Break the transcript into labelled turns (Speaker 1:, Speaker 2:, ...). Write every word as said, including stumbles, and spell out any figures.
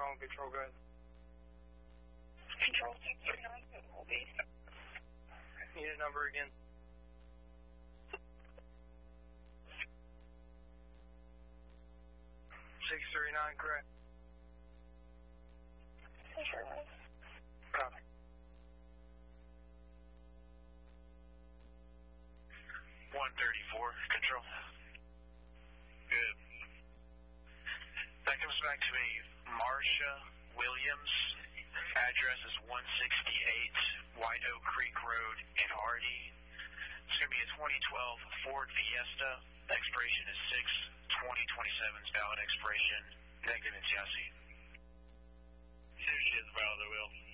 Speaker 1: calling control, go ahead.
Speaker 2: Control six three nine, will be.
Speaker 1: Unit number again. six three nine, correct.
Speaker 2: six three nine.
Speaker 1: Copy.
Speaker 3: one thirty-four, control. Good. That comes back to a Marsha Williams. Address is one sixty-eight White Oak Creek Road in Hardy. It's going to be a twenty twelve Ford Fiesta. Expiration is six twenty twenty-seven. Valid expiration. Negative in chassis.
Speaker 4: Here she is, valid, I will.